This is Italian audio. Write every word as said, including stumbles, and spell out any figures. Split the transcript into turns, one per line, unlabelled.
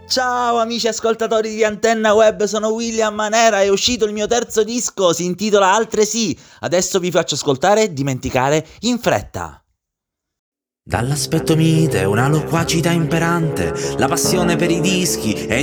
Ciao amici ascoltatori di Antenna Web, sono William Manera, è uscito il mio terzo disco, si intitola Altresì. Adesso vi faccio ascoltare Dimenticare in fretta.
Dall'aspetto mite, una loquacità imperante, la passione per i dischi e